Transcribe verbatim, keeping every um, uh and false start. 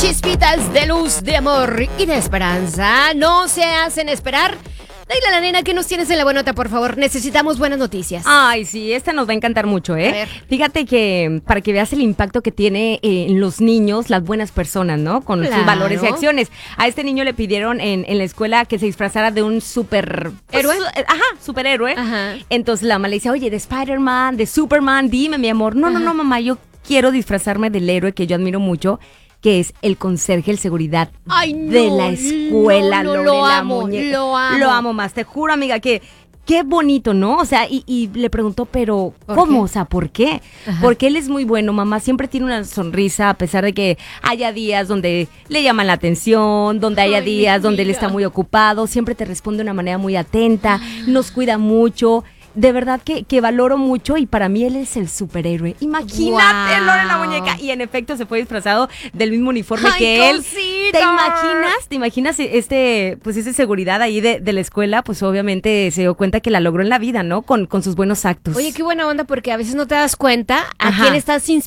Chispitas de luz, de amor y de esperanza no se hacen esperar. Dile a la nena que nos tienes en la buena nota, por favor. Necesitamos buenas noticias. Ay, sí, esta nos va a encantar mucho, ¿eh? A ver. Fíjate que para que veas el impacto que tiene eh, en los niños las buenas personas, ¿no? Con Claro. sus valores y acciones. A este niño le pidieron en, en la escuela que se disfrazara de un super... ¿Héroe? Pues, eh, ajá, superhéroe. Ajá. Entonces la mamá le dice, oye, de Spider-Man, de Superman, dime, mi amor. No, no, Ajá. no, mamá, yo quiero disfrazarme del héroe que yo admiro mucho, que es el conserje, el seguridad Ay, de no, la escuela, no, no, Lore, lo la amo, muñeca. lo amo. Lo amo más, te juro, amiga, que qué bonito, ¿no? O sea, y, y le preguntó, pero ¿Por ¿cómo? qué? O sea, ¿por qué? Ajá. Porque él es muy bueno, mamá, siempre tiene una sonrisa, a pesar de que haya días donde le llaman la atención, donde haya Ay, mi días donde él amiga. está muy ocupado, siempre te responde de una manera muy atenta, nos cuida mucho. De verdad que, que valoro mucho y para mí él es el superhéroe. Imagínate, Guau. Lore, la muñeca. Y en efecto se fue disfrazado del mismo uniforme Ay, que él. cosita. ¿Te imaginas? ¿Te imaginas este, pues esa seguridad ahí de, de la escuela? Pues obviamente se dio cuenta que la logró en la vida, ¿no? Con, con sus buenos actos. Oye, qué buena onda, porque a veces no te das cuenta a Ajá. quién estás inspirando.